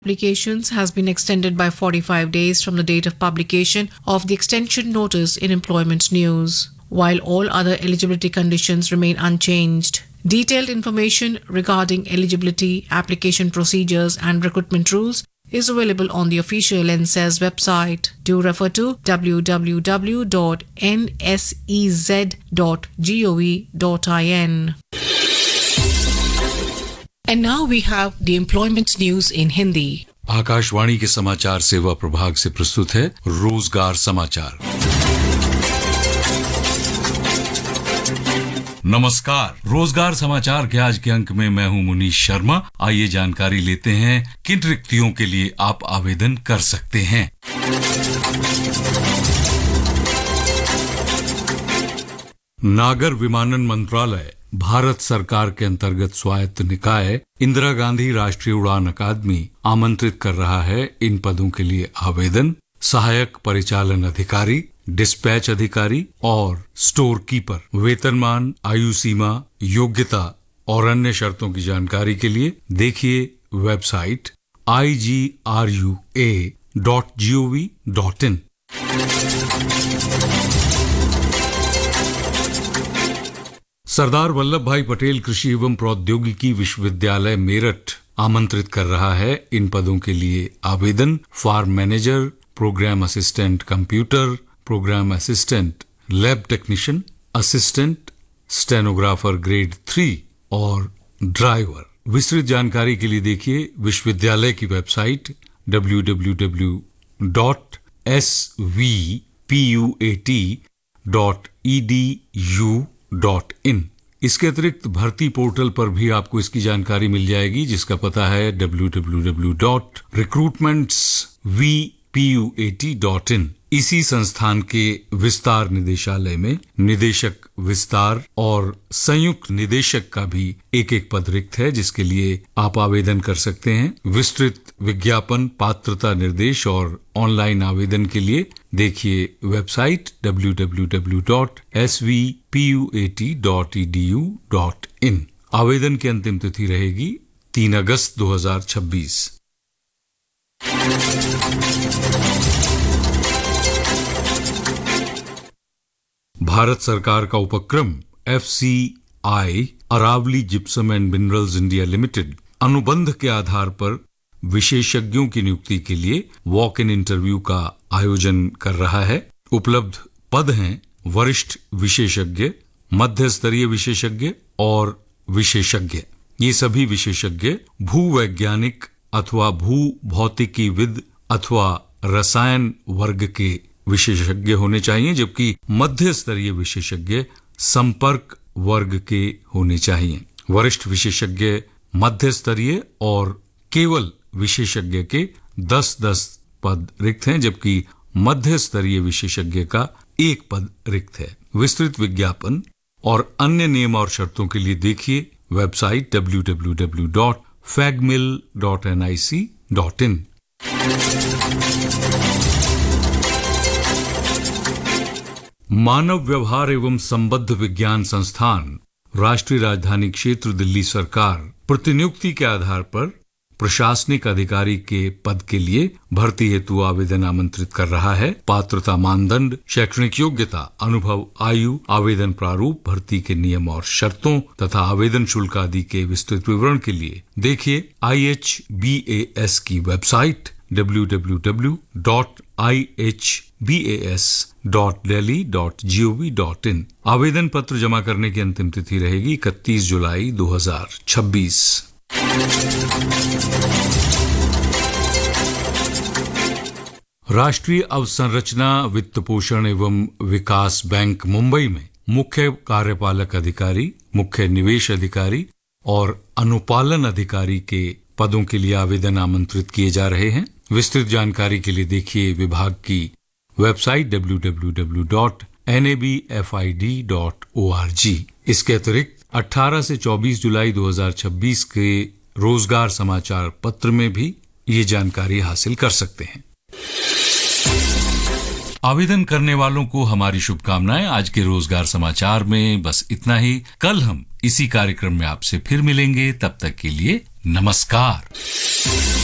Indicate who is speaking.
Speaker 1: Applications has been extended by 45 days from the date of publication of the extension notice in Employment News, while all other eligibility conditions remain unchanged. Detailed information regarding eligibility, application procedures and recruitment rules is available on the official NSEZ website. Do refer to www.nsez.gov.in. And now we have the employment news in Hindi.
Speaker 2: Akashvani के समाचार सेवा प्रभाग से प्रस्तुत है रोजगार समाचार। नमस्कार, रोजगार समाचार के आज के अंक में मैं हूं मुनीश शर्मा। आइए जानकारी लेते हैं किन रिक्तियों के लिए आप आवेदन कर सकते हैं। नागर विमानन मंत्रालय भारत सरकार के अंतर्गत स्वायत्त निकाय इंदिरा गांधी राष्ट्रीय उड़ान अकादमी आमंत्रित कर रहा है इन पदों के लिए आवेदन। सहायक परिचालन अधिकारी, डिस्पैच अधिकारी और स्टोर कीपर। वेतनमान, आयु सीमा, योग्यता और अन्य शर्तों की जानकारी के लिए देखिए वेबसाइट igrua.gov.in। सरदार वल्लभ भाई पटेल कृषि एवं प्रौद्योगिकी विश्वविद्यालय मेरठ आमंत्रित कर रहा है इन पदों के लिए आवेदन। Farm manager, programme assistant computer, programme assistant lab technician, assistant stenographer grade 3 और ड्राइवर। विस्तृत जानकारी के लिए देखिए विश्वविद्यालय की वेबसाइट www.svpuat.edu.in। इसके अतिरिक्त भर्ती पोर्टल पर भी आपको इसकी जानकारी मिल जाएगी, जिसका पता है www.recruitmentsvpuat.in। इसी संस्थान के विस्तार निदेशालय में निदेशक विस्तार और संयुक्त निदेशक का भी एक पद रिक्त है, जिसके लिए आप आवेदन कर सकते हैं। विस्तृत विज्ञापन, पात्रता निर्देश और ऑनलाइन आवेदन के लिए देखिए वेबसाइट www.svpuat.edu.in। आवेदन की अंतिम तिथि रहेगी 3 अगस्त 2026। भारत सरकार का उपक्रम FCI Aravalli gypsum and minerals India limited अनुबंध के आधार पर विशेषज्ञों की नियुक्ति के लिए वॉक इन इंटरव्यू का आयोजन कर रहा है। उपलब्ध पद हैं वरिष्ठ विशेषज्ञ, मध्य स्तरीय विशेषज्ञ और विशेषज्ञ। ये सभी विशेषज्ञ भूवैज्ञानिक अथवा भू भौतिकीविद अथवा रसायन वर्ग के विशेषज्ञ होने चाहिए, जबकि मध्य स्तरीय विशेषज्ञ संपर्क वर्ग के होने चाहिए। वरिष्ठ विशेषज्ञ, मध्य स्तरीय और केवल विशेषज्ञ के 10-10 पद रिक्त हैं, जबकि मध्य स्तरीय विशेषज्ञ का 1 पद रिक्त है। विस्तृत विज्ञापन और अन्य नियम और शर्तों के लिए देखिए वेबसाइट www.fagmil.nic.in। मानव व्यवहार एवं संबद्ध विज्ञान संस्थान, राष्ट्रीय राजधानी क्षेत्र दिल्ली सरकार प्रतिनियुक्ति के आधार पर प्रशासनिक अधिकारी के पद के लिए भर्ती हेतु आवेदन आमंत्रित कर रहा है। पात्रता मानदंड, शैक्षणिक योग्यता, अनुभव, आयु, आवेदन प्रारूप, भर्ती के नियम और शर्तों तथा आवेदन शुल्क आदि के विस्तृत विवरण के लिए देखिए IHBAS की वेबसाइट www.ihbas.delhi.gov.in। आवेदन पत्र जमा करने की अंतिम तिथि रहेगी 31 जुलाई 2026। राष्ट्रीय अवसंरचना वित्त पोषण एवं विकास बैंक मुंबई में मुख्य कार्यपालक अधिकारी, मुख्य निवेश अधिकारी और अनुपालन अधिकारी के पदों के लिए आवेदन आमंत्रित किए जा रहे हैं। विस्तृत जानकारी के लिए देखिए विभाग की वेबसाइट www.nabfid.org। इसके अतिरिक्त 18 से 24 जुलाई 2026 के रोजगार समाचार पत्र में भी ये जानकारी हासिल कर सकते हैं। आवेदन करने वालों को हमारी शुभकामनाएं। आज के रोजगार समाचार में बस इतना ही। कल हम इसी कार्यक्रम में आपसे फिर मिलेंगे। तब तक के लिए नमस्कार।